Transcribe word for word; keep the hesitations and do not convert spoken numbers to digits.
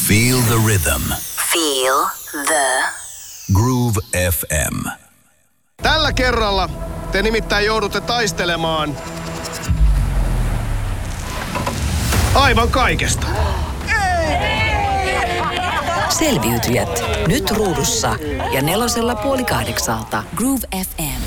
Feel the rhythm. Feel the Groove F M. Tällä kerralla te nimittäin joudutte taistelemaan aivan kaikesta. Selviytyjät. Nyt ruudussa ja nelosella puoli kahdeksalta. Groove F M.